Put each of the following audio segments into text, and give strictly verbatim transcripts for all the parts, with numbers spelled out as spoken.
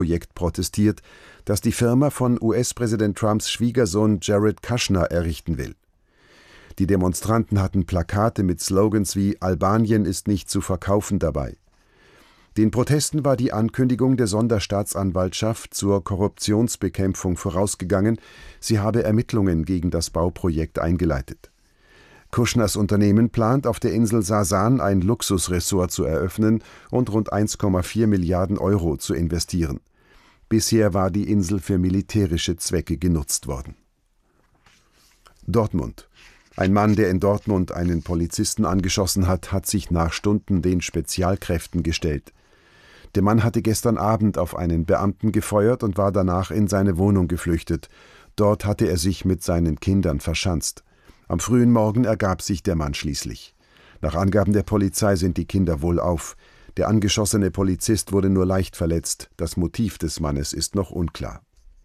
Projekt protestiert, das die Firma von U S-Präsident Trumps Schwiegersohn Jared Kushner errichten will. Die Demonstranten hatten Plakate mit Slogans wie »Albanien ist nicht zu verkaufen« dabei. Den Protesten war die Ankündigung der Sonderstaatsanwaltschaft zur Korruptionsbekämpfung vorausgegangen, sie habe Ermittlungen gegen das Bauprojekt eingeleitet. Kushners Unternehmen plant, auf der Insel Sasan ein Luxusressort zu eröffnen und rund eins Komma vier Milliarden Euro zu investieren. Bisher war die Insel für militärische Zwecke genutzt worden. Dortmund. Ein Mann, der in Dortmund einen Polizisten angeschossen hat, hat sich nach Stunden den Spezialkräften gestellt. Der Mann hatte gestern Abend auf einen Beamten gefeuert und war danach in seine Wohnung geflüchtet. Dort hatte er sich mit seinen Kindern verschanzt. Am frühen Morgen ergab sich der Mann schließlich. Nach Angaben der Polizei sind die Kinder wohlauf. Der angeschossene Polizist wurde nur leicht verletzt. Das Motiv des Mannes ist noch unklar.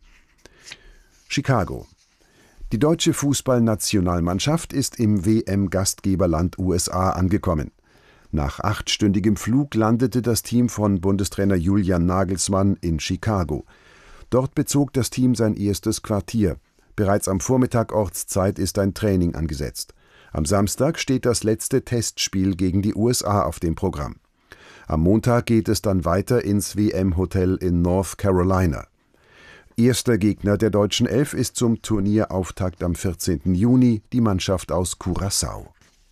Chicago. Die deutsche Fußballnationalmannschaft ist im W M-Gastgeberland U S A angekommen. Nach achtstündigem Flug landete das Team von Bundestrainer Julian Nagelsmann in Chicago. Dort bezog das Team sein erstes Quartier. Bereits am Vormittag Ortszeit ist ein Training angesetzt. Am Samstag steht das letzte Testspiel gegen die U S A auf dem Programm. Am Montag geht es dann weiter ins W M-Hotel in North Carolina. Erster Gegner der deutschen Elf ist zum Turnierauftakt am vierzehnten Juni die Mannschaft aus Curaçao.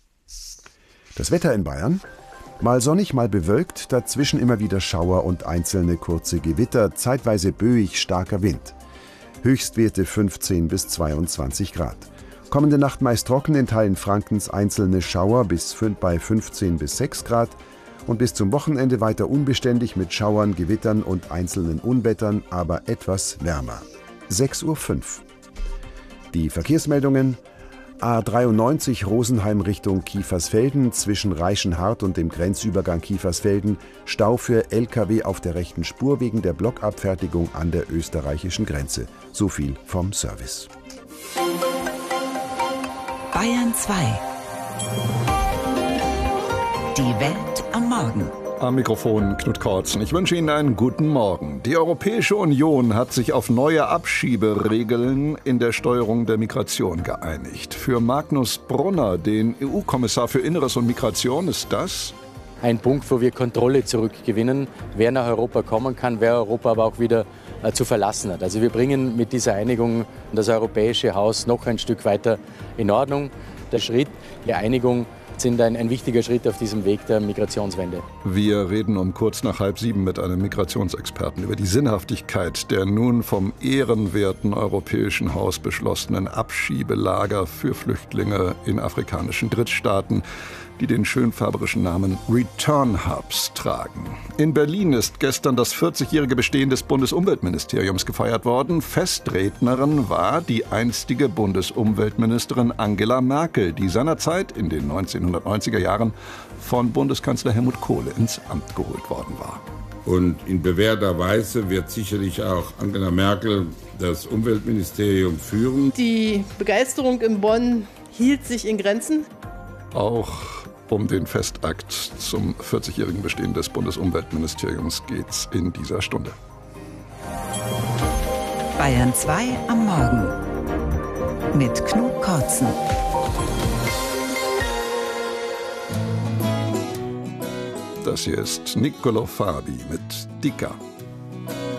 Das Wetter in Bayern? Mal sonnig, mal bewölkt, dazwischen immer wieder Schauer und einzelne kurze Gewitter, zeitweise böig starker Wind. Höchstwerte fünfzehn bis zweiundzwanzig Grad. Kommende Nacht meist trocken, in Teilen Frankens einzelne Schauer bis bei fünfzehn bis sechs Grad. Und bis zum Wochenende weiter unbeständig mit Schauern, Gewittern und einzelnen Unwettern, aber etwas wärmer. sechs Uhr fünf. Die Verkehrsmeldungen: A dreiundneunzig Rosenheim Richtung Kiefersfelden, zwischen Reichenhart und dem Grenzübergang Kiefersfelden, Stau für L K W auf der rechten Spur wegen der Blockabfertigung an der österreichischen Grenze. So viel vom Service. Bayern zwei. Die Welt am Morgen. Am Mikrofon Knut Kortzen. Ich wünsche Ihnen einen guten Morgen. Die Europäische Union hat sich auf neue Abschieberegeln in der Steuerung der Migration geeinigt. Für Magnus Brunner, den E U-Kommissar für Inneres und Migration, ist das ein Punkt, wo wir Kontrolle zurückgewinnen, wer nach Europa kommen kann, wer Europa aber auch wieder äh, zu verlassen hat. Also wir bringen mit dieser Einigung das europäische Haus noch ein Stück weiter in Ordnung. Der Schritt der Einigung sind ein, ein wichtiger Schritt auf diesem Weg der Migrationswende. Wir reden um kurz nach halb sieben mit einem Migrationsexperten über die Sinnhaftigkeit der nun vom ehrenwerten Europäischen Haus beschlossenen Abschiebelager für Flüchtlinge in afrikanischen Drittstaaten, die den schönfärberischen Namen Return Hubs tragen. In Berlin ist gestern das vierzigjährige Bestehen des Bundesumweltministeriums gefeiert worden. Festrednerin war die einstige Bundesumweltministerin Angela Merkel, die seinerzeit in den neunzehnhundertneunziger Jahren von Bundeskanzler Helmut Kohl ins Amt geholt worden war. Und in bewährter Weise wird sicherlich auch Angela Merkel das Umweltministerium führen. Die Begeisterung in Bonn hielt sich in Grenzen. Auch um den Festakt zum vierzigjährigen Bestehen des Bundesumweltministeriums geht's in dieser Stunde. Bayern zwei am Morgen mit Knut Kortzen. Das hier ist Niccolò Fabi mit Dica.